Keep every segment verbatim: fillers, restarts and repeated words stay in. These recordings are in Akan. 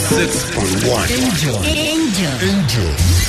ninety-six point one. Angel. Angel. Angel.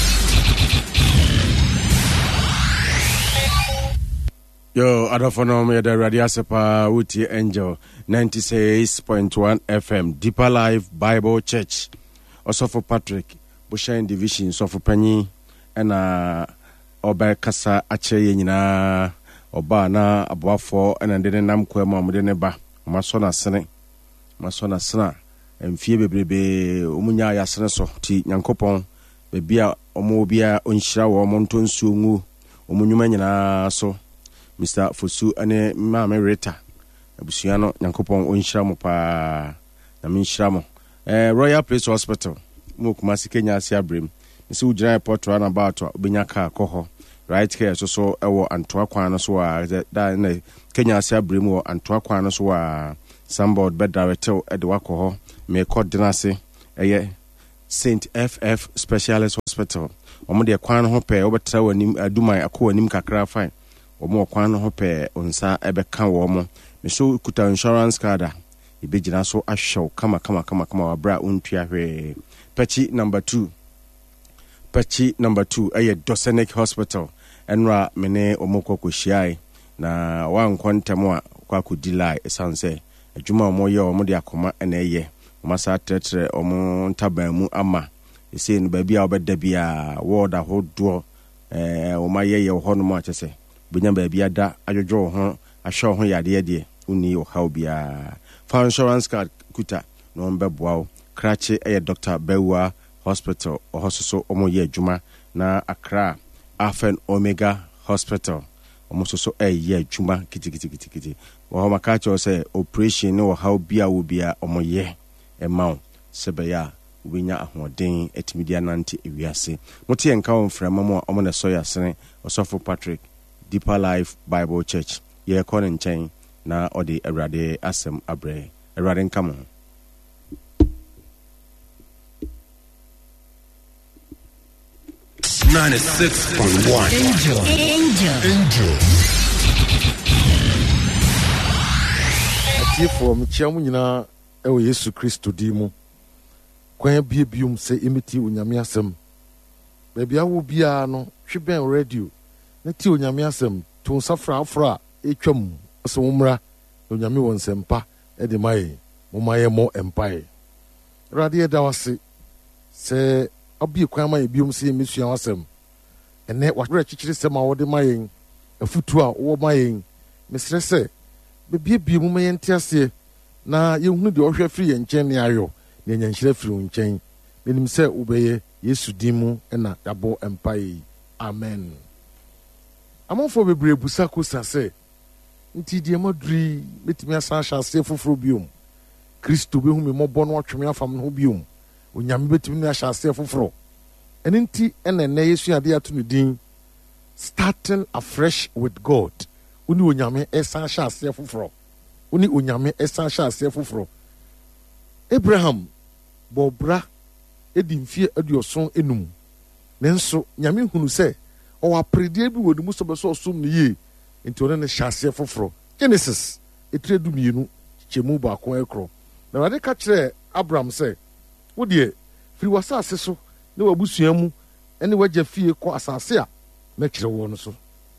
Yo, Adofono me the radio sepa uti Angel ninety-six point one F M Deeper Life Bible Church. Also for Patrick Bushain Division so for Penny and uh Oba Kasa ache nyina oba na aboafo and then nam kwema mo de ne ba maso na sene maso na sena emfie bebrebe omunya ya sene so ti nyankopon be bia omo bia onhyira wo mo ntonsu ngu omunyuma nyina so Mister Fosu ane Mama Rita abusua no nyankopon onhyira mo pa na menhyira mo eh Royal Place Hospital mo kuma sikenya asia brem nsi ugina report run about obenya ka koho right here so so ewo antoa kwan no so a da na Kenya asia brem wo antoa kwan no so a Sambod bed director e de wakoho me coordinate eye Saint F F Specialist Hospital omo de kwan ho pe obetra wanim aduma akọ wanim kakra fine omo kwan ho pe onsa ebeka wo mo me so kuta insurance card ibegina so ahwew kama kama kama kama wabra ontua hwe patchy number two patchy number two eye Dosenic Hospital enra mene omo kokohyiai na wan kwantamo a kwa kudilai esanse adwuma omo ye omo de akoma na eye omo sa tretre omo ntaban mu ama ese no ba bia obeda bia word ahodo eh omo ye ye ho no mo achese benya ba bia da adwodwo ho ahwe ho yade de uni o how bia for insurance card kuta no mbeboa krache eye Doctor Bewa Hospital ohososo omo ye adwuma na Accra Afen Omega Hospital omososo eye adwuma kitikiti wo maka cho say operation no how bia wo bia omoye emaw sebeya winya ahoden etimidia nante ewiase mote enka won frama mo omo na soya sene Osofo Patrick Deeper Life Bible Church ye kone nchen na odi Awurade asem abre Awurade nkamo ninety-six point one Angel Angel Angel Atiefo mchiamu nyina ewo Yesu Kristo di mu kwan bie biom se emiti onyame asem bebia wo bia no hweben radio na ti onyame asem to safra afra etwam so umra onyame won sempa e de mai mo maye mo empire radio da wase se abi kwan ma biom se emisua asem ene wa chichiri sema wo de mai afutu a wo mai mesre se bebia bie mu maye ntiase na yehunu de ohwe firi ye nchen ne ayo na nyanhyira firi nchen menim se ubeye Yesu dimu na yabo empire amen amonfo bebre busa ko sase nti die modri betimi asan hyase foforo biom Kristo behu me mobo no atweme afam no biom onyame betimi na hyase foforo ene nti ene na Yesu ade ato no din starting afresh with God uni onyame esan hyase foforo uni onyame esan hyase foforo Abraham bobra edimfie adioson enum nenso nyame hunu se o apredie bi wodi muso beso osum ne ye enti one ne hyase foforo Genesis etredu mienu chemu ba ko ekro na wade ka kire Abraham se wo de firi wasase so ne wabusua mu ene wagya fie ko asase a na kire wo no so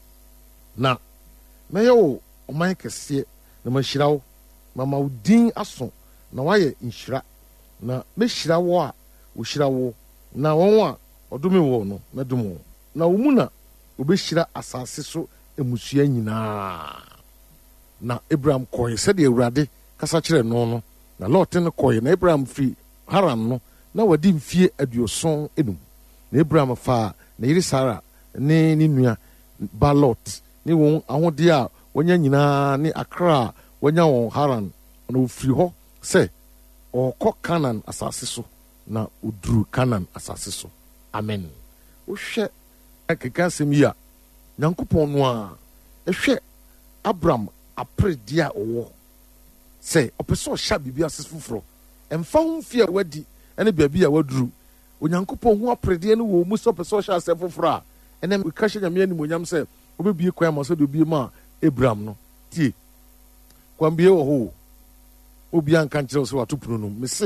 na meyo o man kese na mahirawo mama udin aso na waye inhyira na mehyira wo a wo hyira wo na won a odome wo no na domo na wo mu na obehyira asase so emusua nyina na Abraham koy se de Awurade kasa kire no no na Lot ne koy na Abraham fi Haran no na wadi mfie aduoson enum na Abraham fa na yiri Sara ne ni nua ba Lot ni won ahode a wonya nyina ne Accra wonya won Haran na ofiri ho se okọ Canaan asase so na uduru Canaan asase so amen wo hwe akeka sem ya nyankopon no a ehwe Abraham apredia owo se opeso sha bibia asase foforo emfa ho mfie wadi ene baabi a waduru onyankopon ho apredia no wo mu so opeso sha asase foforo a ene we ka hye nyame ani monyam se obebie kwan ma so de obie ma Abraham no tie kwambie wo ho obi an kan kire so watopunu no me se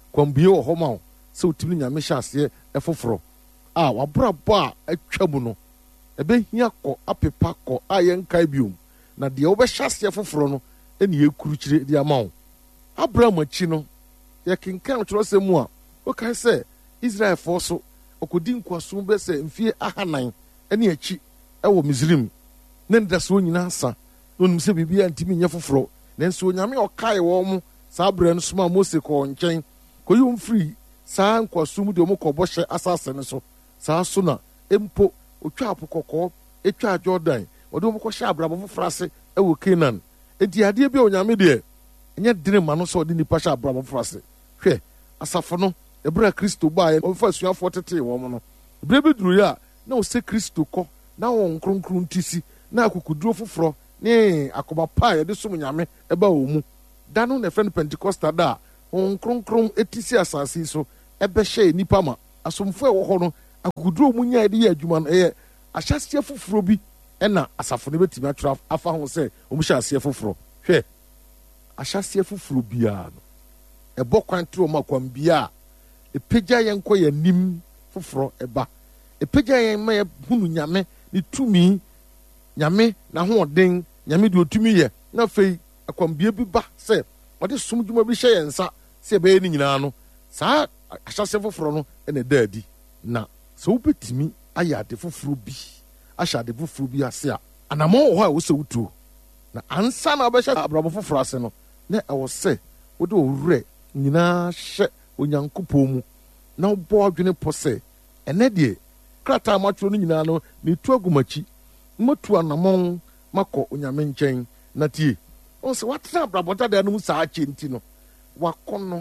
kwambie wɔ hɔ ma wo sɛ wotumi nyame hyɛ aseɛ ɛfoforɔ a wabrabɔ a atwa mu no ɛbɛhia kɔ apepa kɔ a yɛnkae biom na deɛ wobɛhyɛ aseɛ foforɔ no ɛne yɛkurukyire de ama wo. Abraham akyi no yɛkenkan Kyerɛwsɛm mu a wokae sɛ Israelfoɔ so ɔkɔdi nkoasom bɛ sɛ mfie ahanan ɛne akyi ɛwɔ Misraim na nidasoɔ nyinaa sa na onim sɛ biribiara ntimi nyɛ foforɔ nanso onyame ɔkae wɔn mo saa berɛ no soma Mose kɔɔ nkyɛn kɔyi wɔn firi saa nkoasom de wɔn kɔbɔhyɛ asase no so saa so na mpo otwa apo kɔkɔɔ etwa Jordan wɔde wɔn kɔhyɛ abrabɔ foforɔ ase ɛwɔ Canaan enti adeɛ bi a onyame deɛ ɛnyɛ dene ma no sɛ ɔde nipa hyɛ abrabɔ foforɔ ase hwɛ asafo no ɛberɛ a Kristo baeɛ ɔmfa asuafoɔ tetee wɔn no berɛ bi duru yɛ a na ɔsɛ Kristo kɔ na wɔn nkronkron ti si na akokuduro foforɔ ne akɔba pa a yɛde som nyame ɛba wɔ mu da no na ɛfrɛ no Pentecosta da a wɔn nkronkron ɛti si asase yi so ɛbɛhyɛ nipa ma asomfo a ɛwɔ hɔ no akokuduro mu nya yɛde yɛ adwuma no ɛyɛ ahyɛseɛ foforɔ bi ɛna asafo no bɛtumi atwerɛ afa ho sɛ wɔn hyɛ aseɛ foforɔ hwɛ ahyɛseɛ foforɔ biara no ɛbɔ kwan to wɔn akwan biara epagya yɛn kɔ yɛn nim foforɔ ɛba epagya yɛn ma yɛ hunu nyame ne tumi nyame n'ahoɔden nyame deɛ otumi yɛ na afei akwambie bi ba sɛ ɔde som dwuma bi hyɛ yɛn nsa sɛ ɛbɛyɛ ne nyinaa no saa ahyɛseɛ foforɔ no ɛna ɛda adi na sɛ wobɛtumi ayɛ ade foforɔ bi ahyɛ ade foforɔ bi ase a anammɔn wɔ hɔ a wosɛ wotuo na ansa na wobɛhyɛ abrabɔ foforɔ ase no na ɛwɔ sɛ wode owurɛ nyinaa hyɛ Onyankopɔn mu na wobɔ adwene pɔ sɛ ɛnɛ deɛ krataa matwerɛ no nyinaa no metu agu m'akyi matu anammɔn makɔ onyame nkyɛn na tie ɔn sɛ watena abrabɔ dadaa no mu saa akyɛ nti no wakɔ no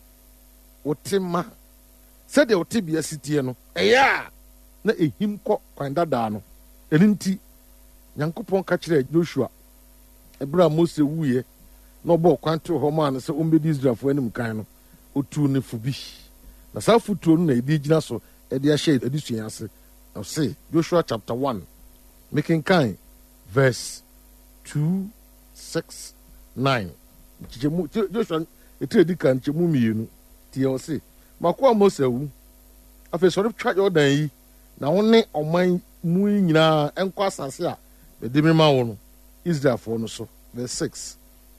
wote ma sɛdeɛ wote bea sitie no ɛyɛ a na ɛhim kɔ kwan dadaa no ɛno nti Nyankopɔn ka kyerɛ Joshua ɛberɛ a Mose wuiɛ na ɔbɔɔ kwan to hɔ maa no sɛ ɔmbɛdi Israelfoɔ anim kan no otu ne fu bi na saa futuo no na ɛdi gyina so ɛde ahyɛ adesua ase na ɔse Joshua chapter one mekenkan verse two six nine kyɛmu Joshua ɛtiri di kan kyɛmu mmienu tie ɔse mako a Mose awu afei sɔre twa Jordan yi na wo ne ɔman mu nyinaa ɛnkɔ asase a ɛde me ma wo no Israelfoɔ no so verse six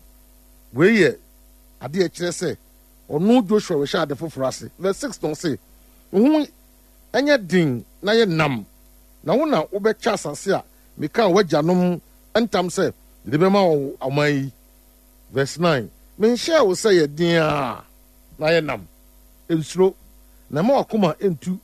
wei yɛ adeɛ kyerɛ sɛ ɔno Joshua wɔhyɛ ade foforɔ ase verse six no say wo ɛnyɛ din na yɛ nam na wo na wobɛkyɛ asase a meka wagyanom ntam sɛ de bɛma wo ɔman yi verse nine menhyɛ wo sɛ yɛ din a na yɛ nam nsuro na ma wakoma ɛntu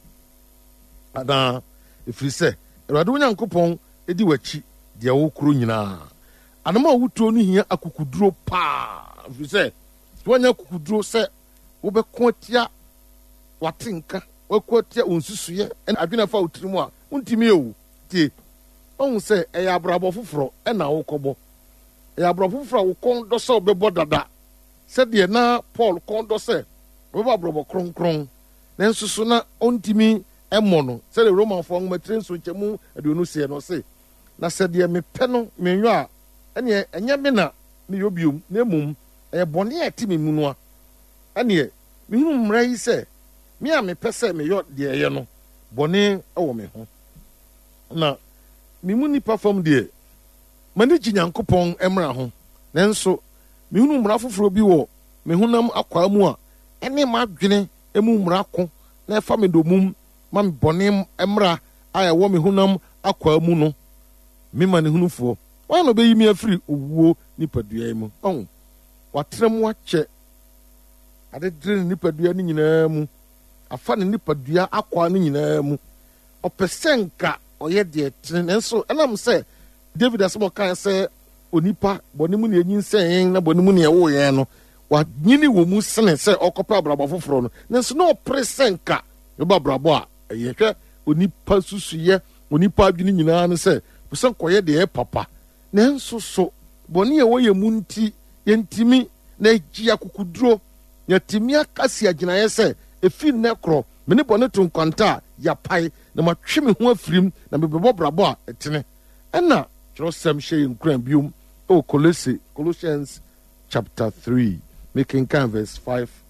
anaa ɛfiri sɛ Awurade wo Nyankopɔn ɛdi w'akyi deɛ wokuro nyinaa anama a wotuo no hia akukuduro paa ɛfiri sɛ wɔnyɛ akukuduro sɛ wobɛko atia watenka wɔko atia onsusuyɛ ɛna adwene fa wotiri mu a wontimi ewu tie ɔhu sɛ ɛyɛ abrabɔ foforɔ ɛna wokɔbɔ ɛyɛ abrabɔ foforɔ a wokɔn dɔ sɛ wobɛbɔ dada sɛdeɛ na Paul kɔn dɔ sɛ wobɛbɔ abrabɔ kronkron nanso so na ɔntimi ɛmmɔ no sɛdeɛ Romanfoɔ nwoma tire nso nkyɛmu aduonu sie no se na sɛdeɛ mepɛ no menwɔ a ɛneɛ ɛnyɛ me na meyɛ biom na mmom ɛyɛ bɔne a ɛte me mu no a ɛneɛ mehunu mmara yi sɛ me a mepɛ sɛ meyɔ deɛ ɛyɛ no bɔne ɛwɔ me ho na memu nipa fam deɛ m'ani gye Nyankopɔn mmara ho nanso mehunu mmara foforɔ bi wɔ me honam akwaa mu a ɛne m'adwene mu mmara ko na ɛfa me domum ma me bɔne mmara a ɛwɔ me honam akwaa mu no me ma ne hunufoɔ wɔn na ɔbɛyi me afiri owuo nipadua yi mu ɔn watena mu akyɛ adedere ne nipadua no nyinaa mu afa ne nipadua akwaa no nyinaa mu ɔpɛ sɛ nka ɔyɛ deɛ tene nanso ɛnam sɛ David asɛm ɔkae sɛ onipa bɔne mu ne ɛnyinsɛn na bɔne mu ne ɛwo yɛn no wanyini wɔ mu sene sɛ ɔkɔpɛ abrabɔ foforɔ no nanso na ɔpere sɛ nka ɛbɛ abrabɔ a ɛyɛ hwɛ onipa susuyɛ onipa adwene nyinaa no sɛ sɛ nkɔyɛ deɛ ɛyɛ papa nanso so bɔne a wɔyɛ mu nti yɛntimi na agyi akokuduro yɛtumi akasi agyinaeɛ sɛ ɛfi nnɛ korɔ me ne bɔne to nkwanta a yɛpae na matwe me ho afirim na mebɛbɔ brabɔ a ɛtene ɛna Kyerɛwsɛm hyɛ yɛ nkuran biom ɛwɔ Colose Colossians chapter three mekenkan verse five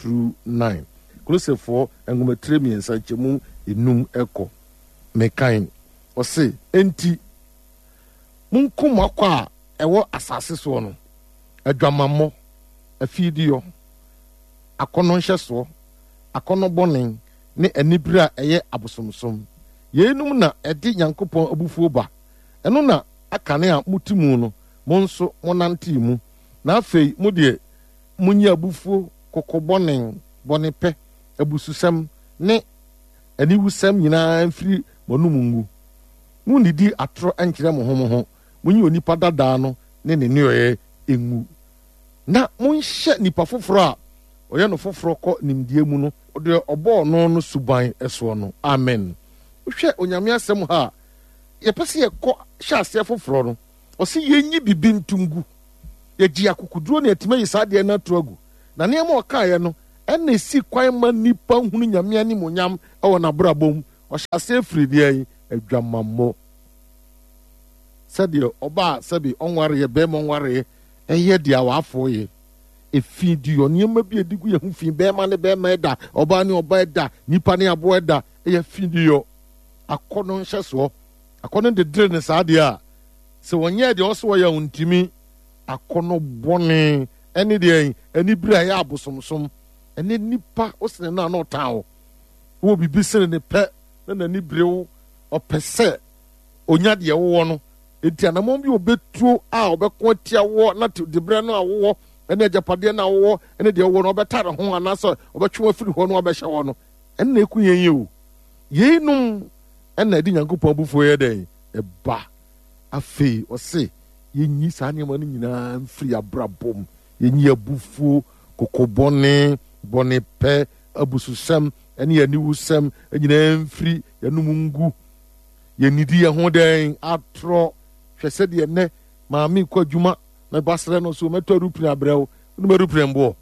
through nine. Colossians engometre miensa chemu enum eko mekain ose enti munkum akwa ewo asase so no adwamammo afidio akono nhyeso akono bonen ne anibra eye abosomsom yenum na edi Nyankopon abufuo ba eno na akane a mutimu no monso monante mu na afei mu de munyi abufuo kokobonen bonepe abususam ne aniwusam nyina mfiri monumungu mu nidi atro enkyere mo ho mo ho munyi onipa dada no ne ne neoye engu na munhye nipa foforo a oye no foforo ko nimdie mu no de obo no no suban eso no amen hwe onyame asem ha ye pese ye ko hye ase foforo no o se yenyi bibi ntungu ye gi akukuduro ne atima yi sade na troagu na ne ma okaye no ena si kwan ma nipa hunu nyame ani monyam e wona brabom o hye ase fridi ai adwamammo sade oba sabi onware ye be mo onware eye dia wafo ye efidi yo niema bi edigu ye hu fi be ma ne be ma da oba ne oba da nipa ne abo da eye fidi yo akono nhyeso akono de dire ne sade a se wonye de oso ya untimi akono bone eni de eni bra ya abosomsom eni nipa osene na no tawo wo bibi sene ne pe na na ni brew opese onya de wo no enti anamon bi obetuo a obeko tia wo na de bre no awo ene japade na awo ene de wo no obetare ho anaso obetwe afiri ho no obehye wo no ene na ekunyen ye o yeinum ene di Nyankopon bufo ye den eba afei ose yenyi saa nneɛma no nyinaa mfiri abrabom yenyi abufuo kokobɔne bɔne pɛ abususɛm ɛne yɛniwusɛm nyinaa mfiri yɛnom ngu yɛnidi yɛ ho dɛn atorɔ hwɛ sɛdeɛ nnɛ maame kɔ adwuma na basrɛ no so mɛtɔ arupire abrɛ wo wonom arupire mboɔ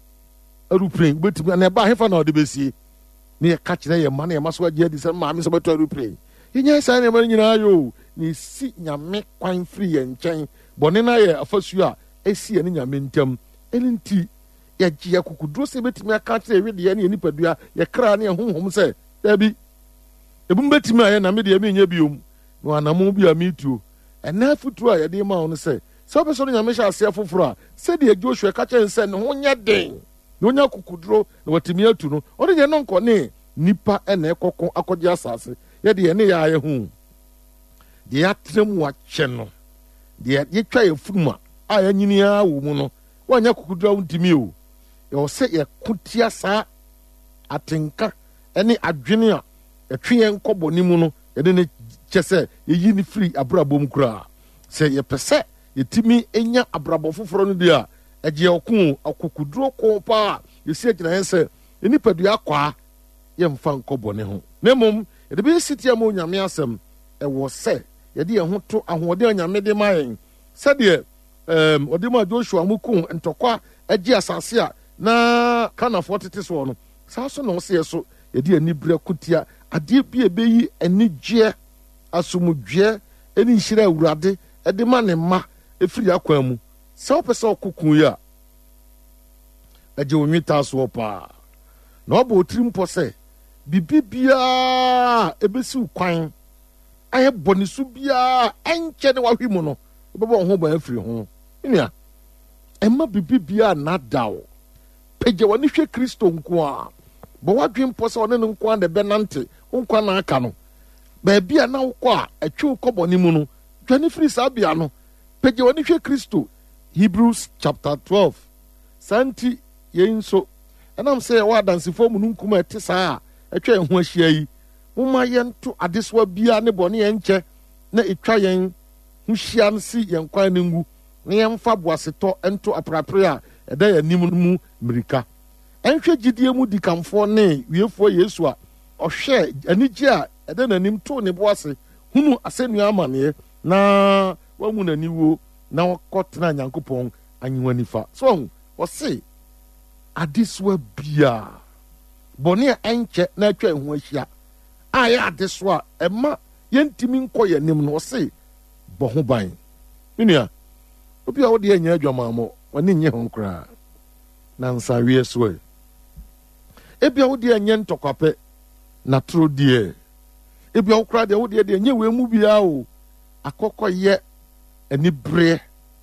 arupire wobɛtumi na ɛba hefa na ɔde bɛsie ne yɛka kyerɛ yɛ ma na yɛma so agye adi sɛ maame sɛ bɛtɔ arupire yɛnyɛ saa nneɛma no nyinaa yo ne si nyame kwan firi yɛn nkyɛn bɔne no ayɛ afasuo a ɛsi yɛ ne nyame ntam ɛne nti yɛgye akukuduro sɛ bɛtumi aka kyerɛ ɛwedeɛ ne yɛnipadua yɛkra ne yɛhohom sɛ daabi ɛbum bɛtumi ayɛ na medeɛ menyɛ biom na anamo bi a metuo ɛna afuturo a yɛde ma wo no sɛ sɛ wopɛ sɛ no nyame hyɛ aseɛ foforɔ a sɛdeɛ Joshua ka kyerɛ sɛ ne ho nyɛ den na onya akukuduro na watumi atu no ɔde deɛ no nkɔne nipa ɛna ɛkɔko akɔgye asase yɛde yɛne yɛ ayɛ ho deɛ yɛatrɛ mu wakyɛ no deɛ yɛtwa yɛ funuma a yɛanyini a wɔ mu no woanya akukuduro a wontumi o yɛwɔ sɛ yɛko tia saa atenka ne adwene a yɛtwe yɛn nkɔbɔne mu no yɛde ne kyɛ sɛ yɛyi ne firi abrabɔ mu koraa sɛ yɛpɛ sɛ yɛtumi nya abrabɔ foforɔ no deɛ a ɛgye ɔko akukuduro ko paa yɛsi agyina yɛn sɛ yɛnipadua akɔa yɛmfa nkɔbɔne ho na mmom yɛde bɛyɛ sitia ma onyame asɛm ɛwɔ sɛ yɛde yɛn ho to ahoɔden a nyame de ma yɛn sɛdeɛ ɔde ma Joshua mu ko ntɔkwa agye asase a na Kanafoɔ tete soɔ no saa so na ɔsɛ so yɛde ani berɛ kotia adeɛ bi a ɛbɛyi anigyeɛ asomdwoeɛ ne nhyira Awurade de ma ne mma ɛfiri akwan mu sɛ wopɛ sɛ ɔkoko yi a agye wo nwitaa soɔ paa na ɔbɔ ɔtiri mpɔ sɛ bibi biara ɛbɛsiw kwan ayɛ bɔne so biara ɛnkyɛ ne wahwe mu no wobɛbɔ wo ho ban afiri ho nua ɛma bibi biara nadaw pagya w'ani hwɛ Kristo nko a bɔ w'adwen mpɔ sɛ ɔne no nko a na ɛbɛnante wo nkwa na aka no baabi a na wokɔ a ɛtwe wo kɔbɔne mu no dwane firi saa bea no pagya w'ani hwɛ Kristo. Hebrews chapter twelve saa nti yɛi nso ɛnam sɛ yɛwɔ adansefoɔ mu no nkum a ɛte saa a ɛtwa yɛn ho ahyia yi momma yɛnto adesoa biara ne bɔne yɛn nkyɛ na ɛtwa yɛn ho hyia no si yɛn kwan no ngu na yɛmfa boasetɔ nto aprapre a ɛda yɛn anim mu mmirika ɛnhwɛ gyidie mu dikamfoɔ ne wiefoɔ Yesu a ɔhwɛ anigye a ɛda n'anim too ne bo ase hunu asɛnnua amanneɛ na wamu n'aniwuo na wɔkɔtena Nyankopɔn anyiwa nifa so ɔse adesoa biara bɔne a ɛnkyɛ na atwa ɛho ahyia a yɛ adesoa a ɛma yɛntimi nkɔ yɛn anim no ɔse bɔ ho ban menua obi a wode anya adwamammɔ ɔne nyɛ ho koraa na nsa wie so ɛ ebia wo de enye ntokwape na tro de ebia wo kra de wo de de enye we mu bia o akokoye ani bre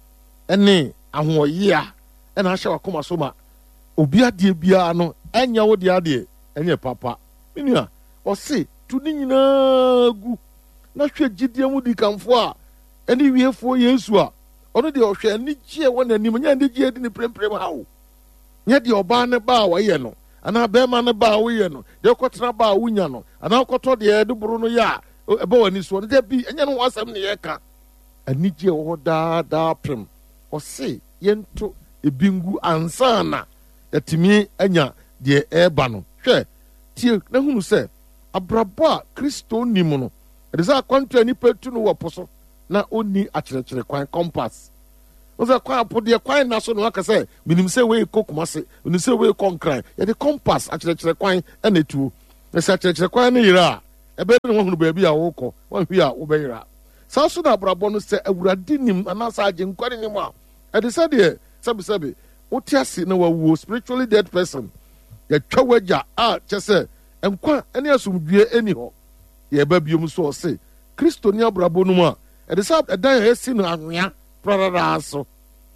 ene ahoye a ena ahye wakoma so ma obi ade bia no enya wo de ade enye papa menua o se tu ni nyina gu na hwe gidie mu di kamfo a ene wiefo Yesu a ono de ohwe ani gie wona nim nya ani gie di ni premprem hawo nya de oba ne ba wo ye no ana be ma ne ba wo ye no de kotra ba wo nya no ana koto de de buru no ya ebe wani so de bi enya no wasam ne ye ka ani gie wo da da prem o se yento ebingu ansana etimi anya de eba no hwe tie na hunu se abrabo a Kristo nim no de za kwantu ani petu no wo poso na oni akyerɛkyerɛ kwan compass oza kwan apode kwan na so no aka sɛ minim sɛ we kokuma se minim sɛ we konkran yɛ de compass akyerɛkyerɛ kwan ɛna tuo na sɛ akyerɛkyerɛ kwan ne yira ebe ne ho baabi a wokɔ wanhwi a wobɛyira saa so na abrabɔ no sɛ awurade nim anasa agye nkware nim a ɛde sɛ deɛ sɛbe sɛbe wote ase na wawuo spiritually dead person yɛtwa wagya a kyɛ sɛ nkwa ɛne asomdwie ɛni hɔ yɛba biom so ɔse Kristo ni abrabɔ no mu a ɛde sɛ ɛdan a ɛsi no anwea prarara so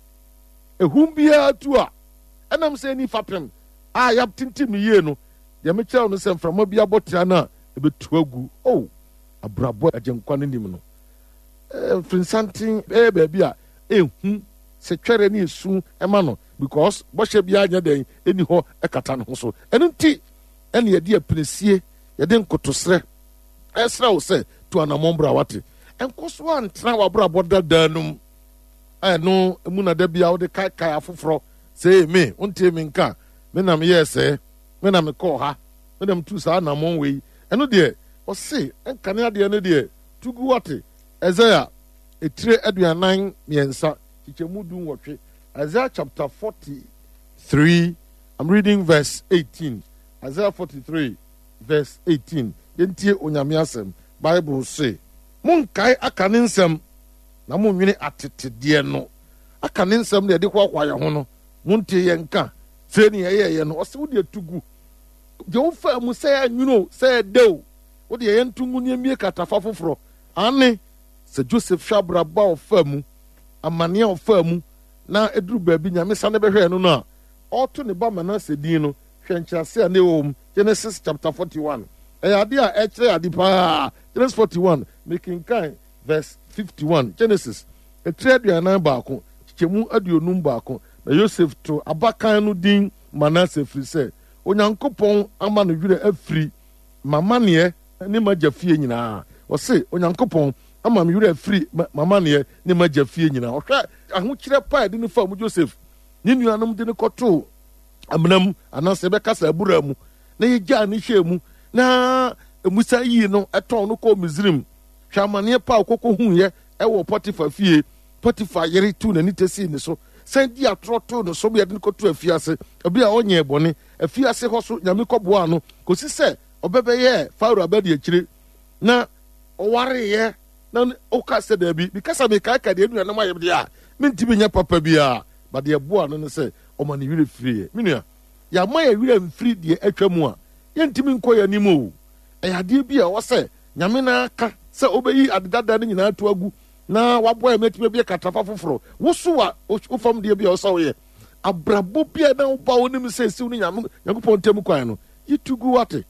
ehum biara tu a ɛnam sɛ ni fapem a yɛb tintim yie no deɛ mekyerɛw no sɛ mframa bi abɔtea no a ɛbɛtu agu o abrabɔ agyenkwa no nim no mfirinsanten ɛyɛ baabi a ɛhu sɛ twɛrɛ ne ɛsu ɛma no because bɔhyɛ biara nyɛ dɛn ɛni hɔ ɛkata no ho so ɛno nti ɛne yɛde apinisie yɛde nkotosrɛ ɛsrɛ wo sɛ tu anammɔn bra wate ɛnkɔ so a ntena wabrabɔ dadaa nom ɛno mu na da bia wode kaekae afoforɔ sɛ me wontie me nka me nam yɛɛ sɛ me na mekɔɔ ha me nam tu saa anammɔn wei ɛno deɛ ɔse ɛnkane adeɛ no deɛ tugu wate Isaiah etire aduanan mmiɛnsa kyikyɛmu du nwɔtwe Isaiah chapter forty-three I'm reading verse eighteen Isaiah forty-three verse eighteen yɛntie onyame asɛm Bible say monkae aka ne nsɛm na monwene atetedeɛ no aka ne nsɛm na yɛde hoahoa yɛ ho no montie yɛn nka sɛ ne yɛyɛyɛ no ɔsɛ wode atugu deɛ wofa mu sɛ yɛanwuno sɛ yɛdɛw wode yɛyɛnto ngu ne amie katafa foforɔ ane sɛ Joseph hwɛ abraba a ɔfa mu amanneɛ a ɔfa mu na ɛduru baabi nyame sa ne bɛhwɛ no no a ɔto ne ba Manase din no hwɛ nkyerɛase a ne ɛwɔ mu Genesis chapter forty-one ɛyɛ ade a ɛkyerɛ ade paa Genesis forty-one mekenkan verse fifty-one Genesis ɛtire aduanan baako kyikyɛmu aduonum baako na Yosef to abakan no din Manase firi sɛ Onyankopɔn ama no werɛ afiri mamaneɛ ne magya fie nyinaa ɔse Onyankopɔn ama me werɛ afiri mamaneɛ ne magya fie nyinaa ɔhwɛ ahokyerɛ paa de no fa mu Joseph ne nuanom de no kɔtoo amenam anaasɛ ɛbɛkasa abura mu na yɛgyaa ne hwɛ mu na emusa yi no ɛtɔn no kɔ Misrim hwɛ amaneɛ paa kɔkɔ huyɛ ɛwɔ Potifa fie Potifa yere tu n'ani tesi ne so sɛn di atorɔ to no so yɛde no kɔto afiase ebi a ɔnyɛ bɔne afiase hɔ so nyame kɔboa no kɔsi sɛ ɔbɛbɛyɛ Farao abɛde akyire na ɔwareyɛ na ɔka sɛ daabi bikasa mekaaka deɛ nua nam ayɛ deɛ a mentimi nyɛ papa biara ba deɛ boa no no sɛ ɔma ne werɛ firi me nua yɛama yɛ werɛ mfiri deɛ atwa mu a yɛntimi nkɔ yɛ anim o ɛyɛ adeɛ bi a ɛwɔ sɛ nyame no aka sɛ wobɛyi adedada no nyinaa to agu na waboa yɛ mɛtumi bi katafa foforɔ wo so a wofam deɛ bi a ɔsɛ woyɛ abrabɔ bi a na woba wo nim sɛ siw no Nyankopɔn ntam kwan no yɛtugu wate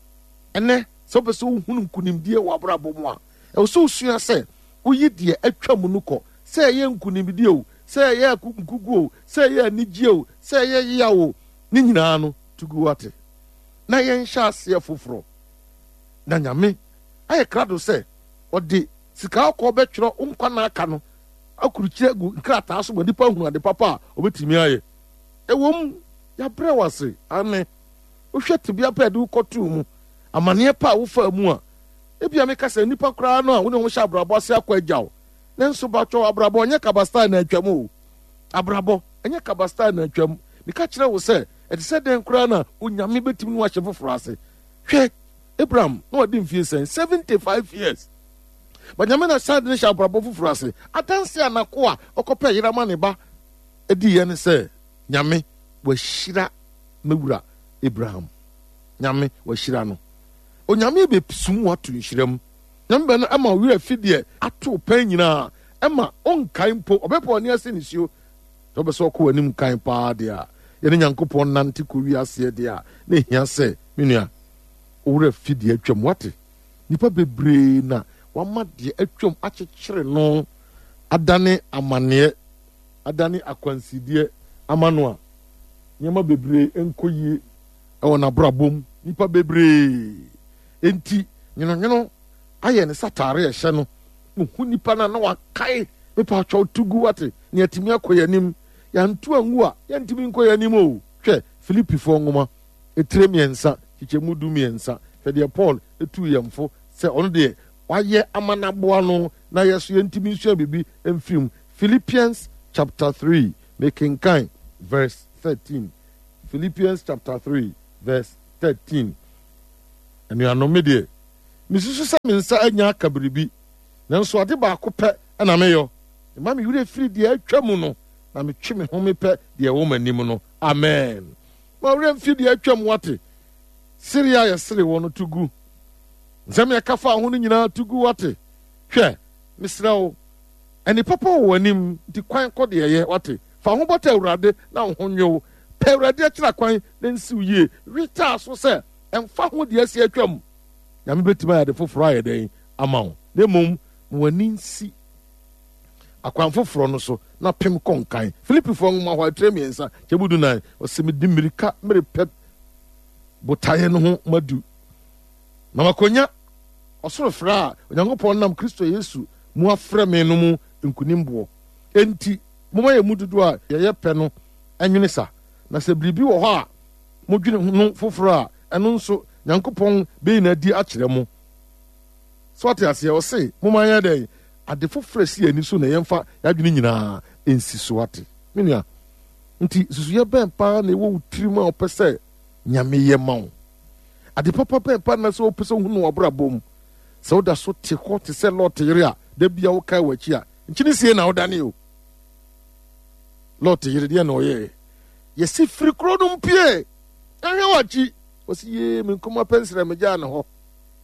ɛnɛ sɛ wopɛ sɛ wohunu nkonimdie wɔ abrabɔ mu a ɛwɔ sɛ wosua sɛ woyi deɛ atwa mu no kɔ sɛ ɛyɛ nkonimdie o sɛ ɛyɛ nkugu o sɛ ɛyɛ anigye o sɛ ɛyɛ yia o ne nyinaa no tugu wate na yɛnhyɛ aseɛ foforɔ na nyame ayɛ krado sɛ ɔde sika akɔ bɛtwerɛ nkwa na aka no akurukyerɛ gu nkrataa so ma nipa hunu ade papa a ɔbɛtumi ayɛ ɛwɔ mu yɛabrɛ wase ane wohwɛ tebea pɛ de wokɔtoo mu amanneɛ pa a wofa mu a ebia meka sɛ nipa koraa no a wone ho hyɛ abrabɔ ase akɔ agyaw ne nso batwɔ abrabɔ ɔnyɛ kabastaa na atwam o abrabɔ ɛnyɛ kabastaa na atwam meka kyerɛ wo sɛ ɛte sɛ dɛn koraa no a onyame bɛtumi no wahyɛ foforɔ ase hwɛ Abraham na wɔde mfie sɛn seventy-five years ba nyame na sade ne hyɛ abrabɔ foforɔ ase adanse anako a ɔkɔpɛ yera ma ne ba ɛdi yɛ ne sɛ nyame wahyira mawura Abraham nyame wahyira no onyame be sum wato nhyiram nyame be no ama wira fidie ato pan nyina ama onkai mpo obepo ne ase nisio to be so ko anim kan pa de a ye ne nyankopon nante ko wi ase de a na hia se menua wira fidie atwam wate nipa bebre na wama de atwam akyekyere no adane amane adane akwansidie amano a nyama bebre enkoyie ewo na brabom nipa bebre enti nyino nyino aye ne satare ye hye no hu nipa na na wakai mepa atwa tugu wate ne atimi akoyanim ya ntu angu a ya ntimi nkoyanim o hwe Filipi fo ngoma etre miensa kichemu du miensa fede Paul etu yemfo se ono de waye amanabo no na yeso yentimi nsu bibi emfim Philippians chapter three making kind verse thirteen. Philippians chapter three verse thirteen. And you are no media. Missus Saminsa anya kabiribi. Nanso ade ba ko pe na me yo. Mama you dey free dey atwam no. Na me twe me home pe dey woman nim no. Amen. Ma we free dey atwam wate. Syria ya sere wono tugu. Nsem ya kafa ho no nyina tugu wate. Hwe, misrawo. Ani papa wo anim di kwan ko de ye wate. Fa ho bota awurade na ho nyo. Pe awurade akira kwan na nsiw ye. Rita so se emfa ho de asi atwam. Nyame betima ya de foforo aye den amawo. Ne mom mo ani nsi. Akwan foforo no so na pem konkan. Filipi fo ngoma ho atremiensa chebudu nan o se me di mirika mere pep botaye no ho madu. Na makonya osoro fra onyankopon nam Kristo Yesu mu afra me no mu nkunimbo. Enti moma ye mududu a ye ye pe no anwene sa na se bribi wo ho a modwene no foforo a eno nso nyankopon be na di akire mu. So ate ase o se moma ya den ade foforo si ani so na yemfa yadwene nyina ensi so ate. Menua nti susu ye ben pa na ewo utirima opese nyame ye mawo. Ade papa ben pa na so opese hu no obrabom. So da so te ho te se lot yere a da bia wo kai wachi a nchini sie na odane o. Lot yere de na oye. Ye si firi kro no mpie. Ahwe wachi osi ye me nkoma pensere meja na ho.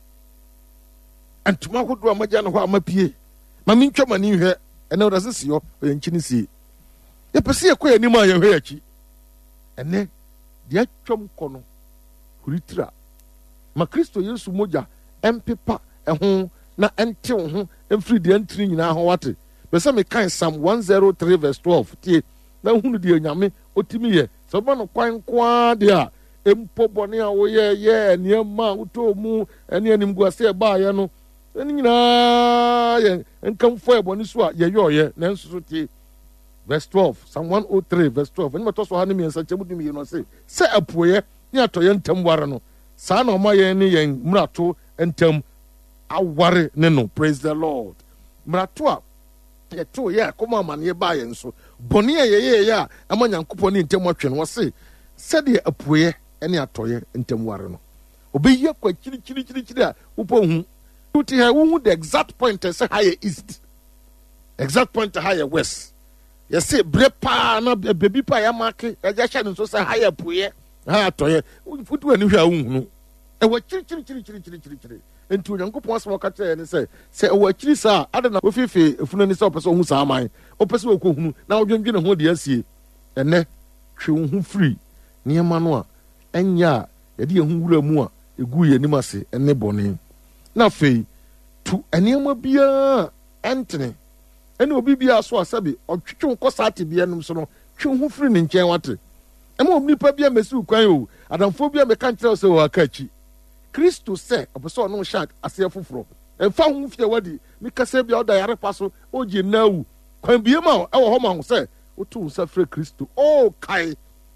Antuma hodo amaja na ho amapie. Ma min twama ni hwe ene oda sisi yo oye nchini sie. Ye pese ye koya ni ma ye hwe achi. Ene de atwam kono huritira. Ma Kristo Yesu moja empepa ehun na ente ho emfiri de antiri nyina ho wate. Bese me kan Psalm one oh three verse twelve tie na hunu de nyame otimi ye. So ba no kwan kwa de a empo bone a wo ye ye niema uto mu ene animguase e ba ye no. Eni nyina ye enkamfo e bone so a ye yo ye na nso so tie. Verse twelve Psalm one oh three verse twelve. Eni meto so ha ne mi ensa chemu dimi ye no se se apoye ni atoye ntam ware no. Sa na oma ye ni yen mrato ntam aware ne no. Praise the Lord. Mrato a ye to ye akoma amane ba ye nso bone ye ye ye a ama nyankopon ni ntam atwe no wose se de apoye ene atoye ntam ware no obeyi kwa kiri kiri kiri kiri a upo hu uti ha hu the exact point say higher east exact point higher west ye say brepa na bebi pa ya make ya ja sha nso say higher apoye ha atoye futu ani hwa hu no e wa kiri kiri kiri kiri kiri kiri enti onyankopon asema ka kire ne se se e wa kiri sa adana ofifi efunu ni se opeso hu sa aman opeso okohunu na odwendwene ho de asie ene twe hu free niema no a enya ye de hu wura mu a egu ye nim ase ene bone na fei tu eniema bia entene ene obi bia so asabi otwetwe ko saate bia nim so no twe hu free ne nchen wate ema obi pa bia mesi ukwan o adamfo bia me kan kire se o akachi Kristo se opeso no shark ase foforo emfa hu fie wadi mi kase bia oda yare paso oje nawu kwan bia ma e wo ho ma ho se otu nsa frɛ Kristo o kai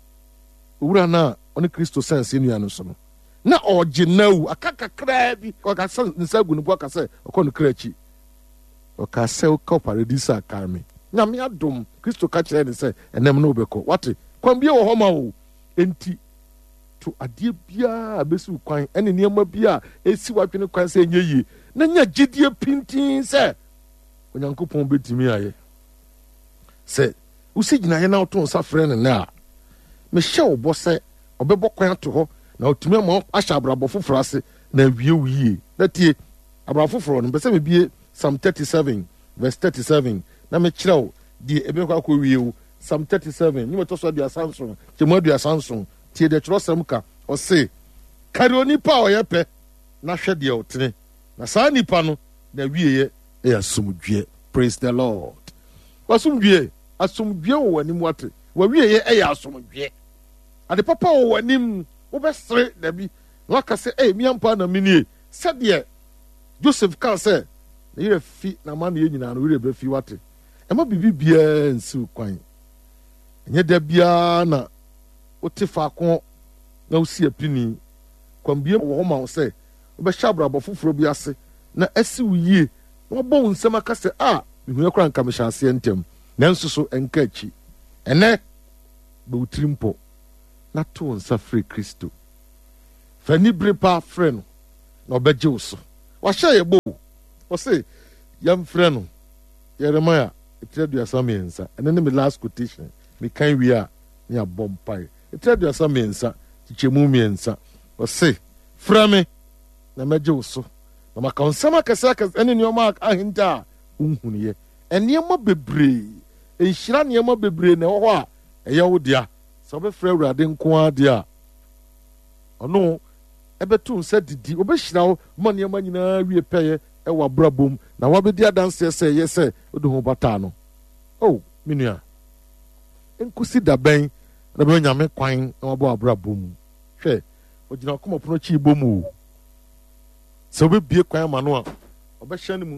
owura na oni Kristo sense enu anu so no na oje nawu akaka kra bi o ka san nsa gu no bo ka se okɔ no kra chi o ka se o ka paradise aka me na me adom Kristo ka kyerɛ ne se enem na obekɔ wate kwan bia wo ho ma wo enti to adie bia abesu kwan ene niema bia esi wadwene kwan se enye yi na nya gidie pintin se onyankopon betimi aye se usi gina ye na oto nsa frɛ ne na me hye wo bo se obebɔ kwan to ho na otumi ma ahyɛ abrabɔ foforɔ ase na wie wo yie na tie abrabɔ foforɔ no mpɛsɛ mebie Psalm thirty-seven verse thirty-seven na mekyerɛw die ebe kɔ akɔ wie wo Psalm thirty-seven ni meto so aduasa nson kyemu aduasa nson tie de kyerɛsɛm ka ɔse kare onipa a ɔyɛ pɛ na hwɛ deɛ ɔtene na saa nipa no na wieyɛ ɛyɛ asomdwie. Praise the Lord. Asomdwie asomdwie wɔ w'anim wate wa wieyɛ ɛyɛ asomdwie. Ade papa wɔ w'anim wobɛsere dabi na waka sɛ ɛyɛ miampa na minie sɛdeɛ Joseph kan sɛ na yɛrɛ fi na ma na yɛ nyinaa no yɛrɛ bɛfi wate ɛma bibi biara nsiw kwan ɛnyɛ da biara na wote faako na wosi apini kwambie wɔ hɔ ma wo sɛ wobɛhyɛ abrabɔ foforɔ bi ase na asi wo yie na wɔbɔ wo nsɛm aka sɛ a mehu akora nka mehyɛ aseɛ ntɛm nanso so ɛnka akyi ɛnɛ bɛwotiri mpo na to wo nsa frɛ Kristo fa nibere pa frɛ no na ɔbɛgye wo so wahyɛ yɛ bo ɔse yɛmfrɛ no Yeremia ɛtiri aduasa mmiɛnsa ɛno ne me last quotation mekan wie a ne abɔ mpae ɛtiri aduasa mmiɛnsa kyekyɛmu mmiɛnsa ɔse frɛ me na mɛgye wo so na maka nsɛm akɛsɛ akɛsɛ ɛne nneɛma ahinta a wonhunuyɛ ɛnneɛma bebree nhyira nneɛma bebree na ɛwɔ hɔ a ɛyɛ wo dea sɛ wobɛfrɛ Awurade nko ara deɛ a ɔno ɛbɛto nsa didi wobɛhyira wo ma nneɛma nyinaa wie pɛyɛ ɛwɔ abrabom na wabɛdi adanseɛ sɛ ɛyɛ sɛ wode ho bataa no o me nua nkosi da bɛn na bɛyɛ nyame kwan na wabɔ abrabom hwɛ ogyina kɔmɔpono kyi bɔ mu o sɛ wobɛbie kwan ama no a ɔbɛhyɛ no mu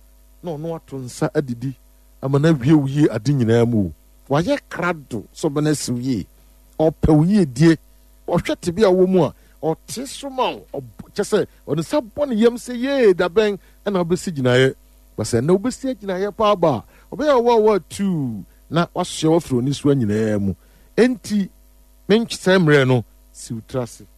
na ɔno ato nsa adidi ama na wie wo yie ade nyinaa mu o wayɛ krado sɛ ɔbɛna asi wo yie ɔpɛ wo yie die ɔhwɛ tebe a wɔ mu a ɔte so ma wo kyɛ sɛ ɔne sa bɔ ne yam sɛ yee da bɛn ɛna wobɛsi gyinaeɛ basɛ ɛnɛ wobɛsi agyinaeɛ paa ba a ɔbɛyɛ wɔwɔ atuu na wasoɛ wafiri ɔne so nyinaa mu enti menkyesɛ mmerɛ no si wo tiri ase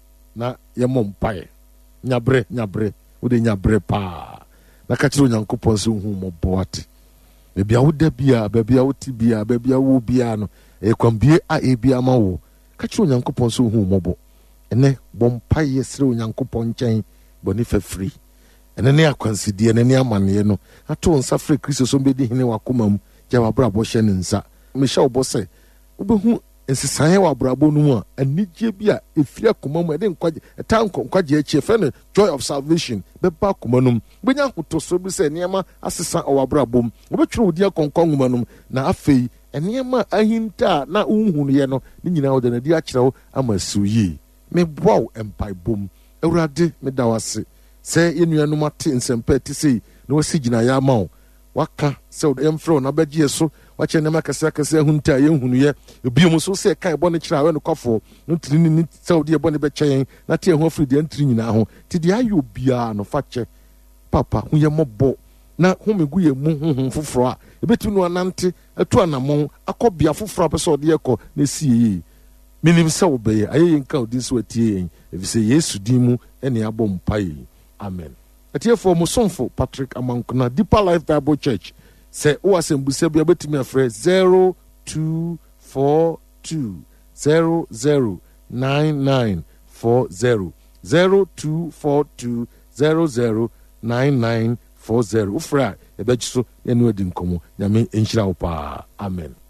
na yɛmmɔ mpaeɛ nyabrɛ nyabrɛ wode nyabrɛ paa na ka kyerɛ Onyankopɔn sɛ wohu mmɔbɔ ate baabi a woda bia baabi a wote bia baabi a wo bia no ɛyɛ kwambie a ɛbi ama wo ka kyerɛ Onyankopɔn sɛ wohu mmɔbɔ ɛnɛ bɔ mpaeɛ srɛ Onyankopɔn nkyɛn bɔne fafiri ɛnɛ ne akwansideɛ ɛnɛ ne amanneɛ no ato nsa frɛ Kristo so bɛdi hene wakoma mu gya wabrabɔ hyɛ ne nsa mehyɛ wo bɔ sɛ wobɛhu nsesaeɛ wɔ abrabɔ no mu a anigye bi a ɛfiri akoma mu ɛde nkwagye ɛta nkwagye akyi ɛfɛ no joy of salvation bɛba akoma no mu wobɛnya ahotoso bi sɛ nneɛma asesa ɔwɔ abrabɔ mu wobɛtwerɛ wo din akɔnkɔ nwoma no mu na afei nneɛma ahinta a na wonhunuiɛ no ne nyinaa wode no adi akyerɛ wo ama asiw yie meboa wo mpaebom Awurade meda wo ase sɛ yɛnnuanom ate nsɛmpa ɛte sei na wasi gyinaeɛ ama wo waka sɛ yɛmfrɛ wo na bɛgyeɛ so wakyɛ nneɛma akɛseɛ akɛseɛ ahunta a yɛnhunuyɛ ebiom so sɛ ɛka ɛbɔ ne kyerɛ a wɛ nokwafoɔ no tiri ne ni sɛ wode ɛbɔ ne bɛkyɛ yɛn na te ɛho afiri deɛ ntiri nyinaa ho nti deɛ ayɛ obiaa no fa kyɛ papa ho yɛ mmɔbɔ na homegu yɛ mu honhom foforɔ a ɛbɛtumi no anante atu anammɔn akɔ bea foforɔ a pɛ sɛ ɔde yɛkɔ na ɛsi yɛyie menim sɛ wobɛyɛ ayɛ yɛn ka wodin sɛ watie yɛn ɛfiri sɛ Yesu din mu ɛne abɔ mpaeɛ amen. Atiefoɔ Musomfo Patrick Amankona Deeper Life Bible Church sɛ wo asɛmbusa bi abɛtumi afrɛ zero two four two zero zero nine nine four zero zero two four two zero zero nine nine four zero wofrɛ a yɛbɛgye so yɛne adi nkɔmmɔ nyame nhyira wo paa amen.